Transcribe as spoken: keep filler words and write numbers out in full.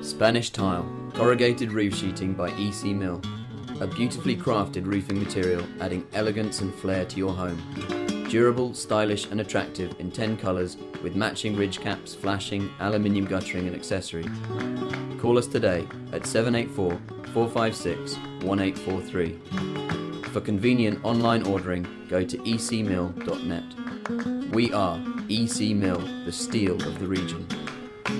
Spanish Tile, corrugated roof sheeting by E C Mill. A beautifully crafted roofing material adding elegance and flair to your home. Durable, stylish and attractive in ten colours with matching ridge caps, flashing, aluminium guttering and accessory. Call us today at seven eight four, four five six, one eight four three. For convenient online ordering, go to e c mill dot net. We are E C Mill, the steel of the region.